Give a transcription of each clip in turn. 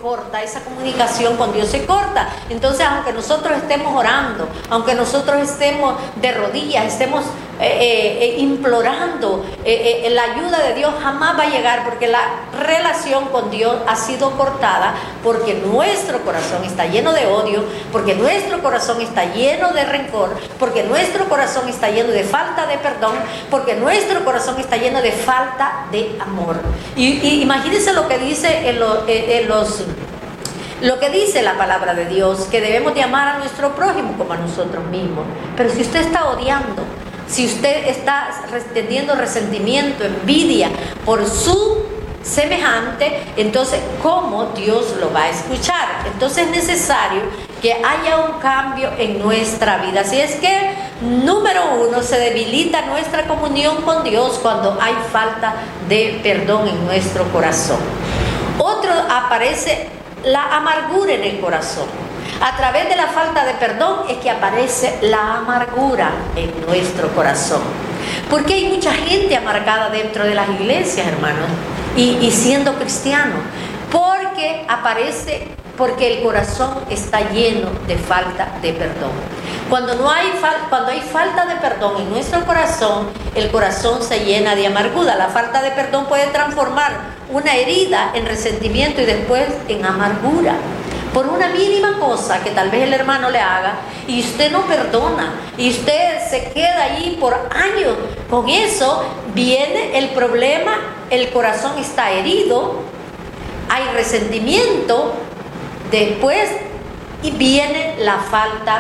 corta, esa comunicación con Dios se corta. Entonces, aunque nosotros estemos orando, aunque nosotros estemos de rodillas, estemos implorando la ayuda de Dios, jamás va a llegar, porque la relación con Dios ha sido cortada, porque nuestro corazón está lleno de odio, porque nuestro corazón está lleno de rencor, porque nuestro corazón está lleno de falta de perdón, porque nuestro corazón está lleno de falta de amor. Y imagínense lo que dice lo que dice la palabra de Dios, que debemos de amar a nuestro prójimo como a nosotros mismos. Pero si usted está odiando, si usted está teniendo resentimiento, envidia por su semejante, entonces ¿cómo Dios lo va a escuchar? Entonces es necesario que haya un cambio en nuestra vida. Así es que, número uno, se debilita nuestra comunión con Dios cuando hay falta de perdón en nuestro corazón. Otro, aparece la amargura en el corazón. A través de la falta de perdón es que aparece la amargura en nuestro corazón. Porque hay mucha gente amargada dentro de las iglesias, hermanos, y siendo cristiano, porque el corazón está lleno de falta de perdón. Cuando hay falta de perdón en nuestro corazón, el corazón se llena de amargura. La falta de perdón puede transformar una herida en resentimiento y después en amargura. Por una mínima cosa que tal vez el hermano le haga y usted no perdona y usted se queda allí por años, con eso viene el problema, el corazón está herido, hay resentimiento, después y viene la falta,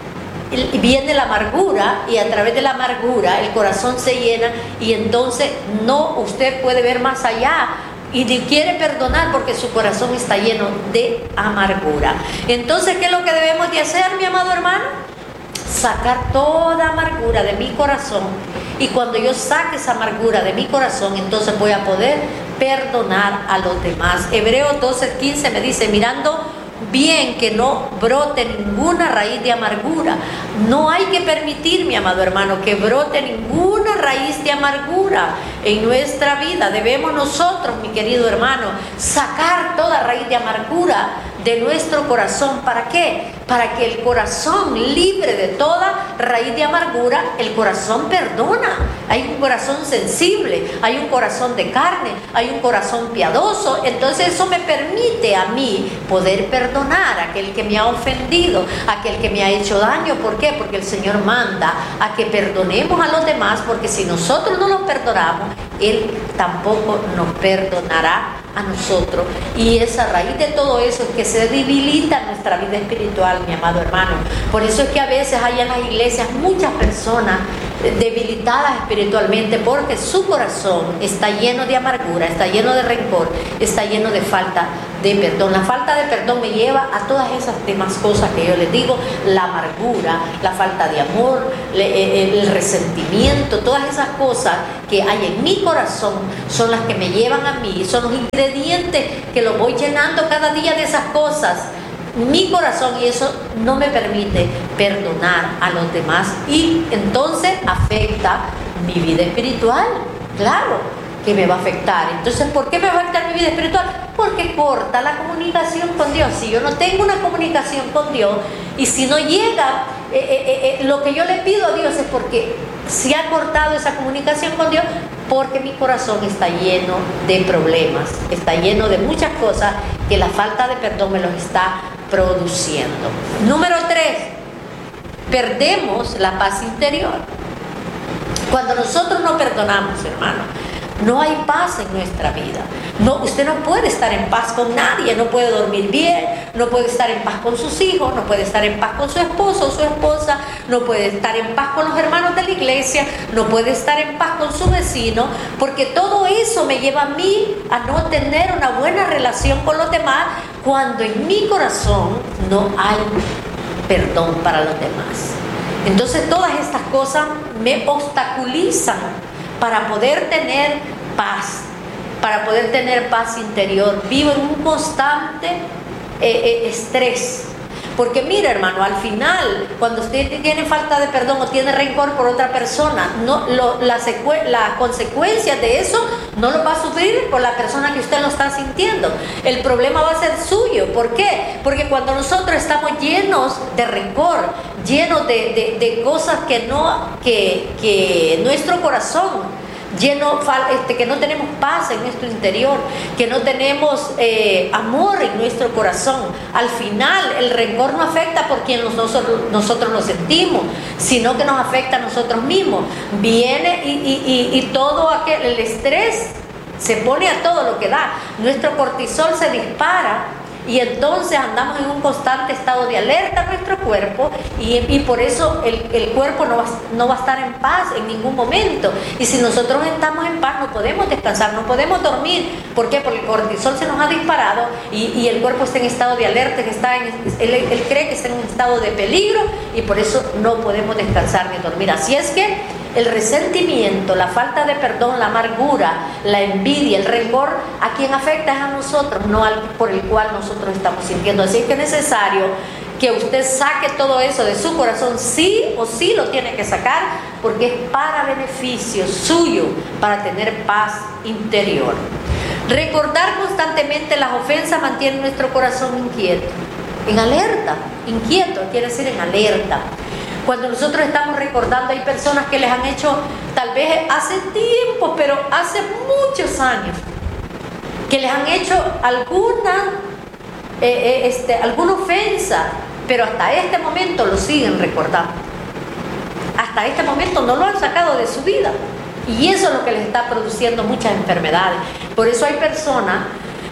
y viene la amargura, y a través de la amargura el corazón se llena y entonces usted puede ver más allá y ni quiere perdonar porque su corazón está lleno de amargura. Entonces, ¿qué es lo que debemos de hacer, mi amado hermano? Sacar toda amargura de mi corazón, y cuando yo saque esa amargura de mi corazón, entonces voy a poder perdonar a los demás. Hebreos 12:15 me dice: mirando bien que no brote ninguna raíz de amargura. No hay que permitir, mi amado hermano, que brote ninguna raíz de amargura en nuestra vida. Debemos nosotros, mi querido hermano, sacar toda raíz de amargura de nuestro corazón. ¿Para qué? Para que el corazón, libre de toda raíz de amargura, el corazón perdona. Hay un corazón sensible, hay un corazón de carne, hay un corazón piadoso. Entonces eso me permite a mí poder perdonar a aquel que me ha ofendido, a aquel que me ha hecho daño. ¿Por qué? Porque el Señor manda a que perdonemos a los demás, porque si nosotros no los perdonamos, Él tampoco nos perdonará a nosotros. Y esa raíz de todo eso es que se debilita nuestra vida espiritual, mi amado hermano. Por eso es que a veces hay en las iglesias muchas personas debilitadas espiritualmente, porque su corazón está lleno de amargura, está lleno de rencor, está lleno de falta de perdón. La falta de perdón me lleva a todas esas demás cosas que yo les digo: la amargura, la falta de amor, el resentimiento. Todas esas cosas que hay en mi corazón son las que me llevan a mí, son los ingredientes que lo voy llenando cada día de esas cosas, mi corazón, y eso no me permite perdonar a los demás, y entonces afecta mi vida espiritual. Claro que me va a afectar. Entonces, ¿por qué me va a afectar mi vida espiritual? Porque corta la comunicación con Dios. Si yo no tengo una comunicación con Dios, y si no llega lo que yo le pido a Dios, es porque se ha cortado esa comunicación con Dios, porque mi corazón está lleno de problemas, está lleno de muchas cosas que la falta de perdón me los está produciendo. Número 3, perdemos la paz interior. Cuando nosotros no perdonamos, hermano, no hay paz en nuestra vida. Usted no puede estar en paz con nadie, no puede dormir bien, no puede estar en paz con sus hijos, no puede estar en paz con su esposo o su esposa, no puede estar en paz con los hermanos de la iglesia, no puede estar en paz con su vecino, porque todo eso me lleva a mí a no tener una buena relación con los demás, cuando en mi corazón no hay perdón para los demás. Entonces todas estas cosas me obstaculizan para poder tener paz, para poder tener paz interior. Vivo en un constante estrés, Porque mire, hermano, al final, cuando usted tiene falta de perdón o tiene rencor por otra persona, las consecuencias de eso no lo va a sufrir por la persona que usted lo está sintiendo. El problema va a ser suyo. ¿Por qué? Porque cuando nosotros estamos llenos de rencor, llenos de cosas que nuestro corazón que no tenemos paz en nuestro interior, que no tenemos amor en nuestro corazón, al final el rencor no afecta por quien nosotros lo sentimos, sino que nos afecta a nosotros mismos. Viene y todo el estrés se pone a todo lo que da, nuestro cortisol se dispara. Y entonces andamos en un constante estado de alerta en nuestro cuerpo y por eso el cuerpo no va a estar en paz en ningún momento. Y si nosotros estamos en paz no podemos descansar, no podemos dormir. ¿Por qué? Porque el cortisol se nos ha disparado y el cuerpo está en estado de alerta, él cree que está en un estado de peligro y por eso no podemos descansar ni dormir. Así es que el resentimiento, la falta de perdón, la amargura, la envidia, el rencor, a quien afecta es a nosotros, no al por el cual nosotros estamos sintiendo. Así que es necesario que usted saque todo eso de su corazón, sí o sí lo tiene que sacar, porque es para beneficio suyo, para tener paz interior. Recordar constantemente las ofensas mantiene nuestro corazón inquieto, en alerta. Inquieto quiere decir en alerta. Cuando nosotros estamos recordando, hay personas que les han hecho, tal vez hace tiempo, pero hace muchos años, que les han hecho alguna ofensa, pero hasta este momento lo siguen recordando. Hasta este momento no lo han sacado de su vida. Y eso es lo que les está produciendo muchas enfermedades. Por eso hay personas,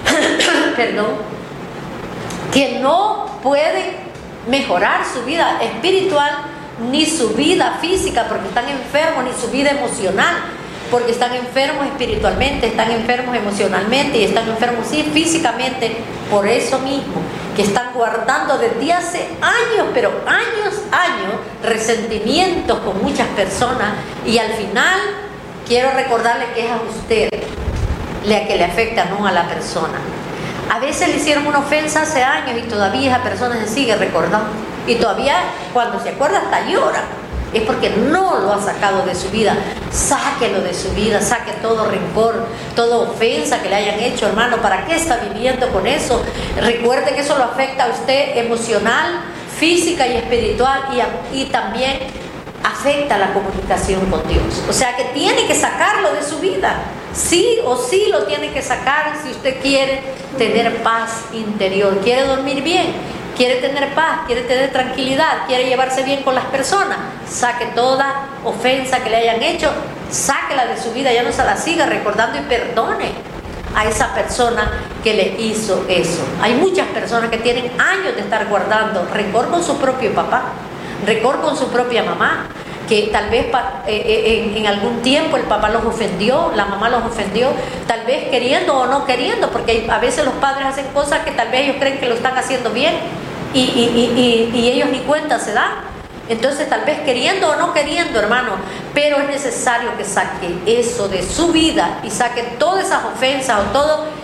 que no pueden mejorar su vida espiritual ni su vida física porque están enfermos, ni su vida emocional porque están enfermos espiritualmente, están enfermos emocionalmente y están enfermos físicamente por eso mismo, que están guardando desde hace años, pero años, resentimientos con muchas personas y al final quiero recordarle que es a usted la que le afecta, no a la persona. A veces le hicieron una ofensa hace años y todavía esa persona se sigue recordando. Y todavía cuando se acuerda hasta llora. Es porque no lo ha sacado de su vida. Sáquelo de su vida, saque todo rencor, toda ofensa que le hayan hecho, hermano. ¿Para qué está viviendo con eso? Recuerde que eso lo afecta a usted emocional, física y espiritual y también afecta la comunicación con Dios. O sea que tiene que sacarlo de su vida. Sí o sí lo tiene que sacar si usted quiere tener paz interior, quiere dormir bien, quiere tener paz, quiere tener tranquilidad, quiere llevarse bien con las personas. Saque toda ofensa que le hayan hecho, sáquela de su vida, ya no se la siga recordando y perdone a esa persona que le hizo eso. Hay muchas personas que tienen años de estar guardando rencor con su propio papá, rencor con su propia mamá, que tal vez en algún tiempo el papá los ofendió, la mamá los ofendió, tal vez queriendo o no queriendo, porque a veces los padres hacen cosas que tal vez ellos creen que lo están haciendo bien y ellos ni cuenta se dan. Entonces tal vez queriendo o no queriendo, hermano, pero es necesario que saque eso de su vida y saque todas esas ofensas o todo